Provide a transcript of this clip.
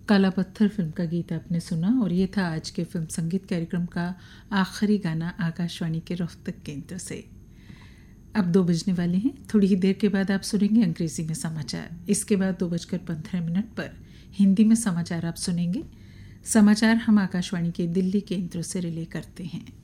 काला पत्थर फिल्म का गीत आपने सुना और ये था आज के फिल्म संगीत कार्यक्रम का आखिरी गाना आकाशवाणी के रोहतक केंद्र से। अब 2 बजने वाले हैं। थोड़ी ही देर के बाद आप सुनेंगे अंग्रेजी में समाचार। इसके बाद 2:15 पर हिंदी में समाचार आप सुनेंगे। समाचार हम आकाशवाणी के दिल्ली केंद्र से रिले करते हैं।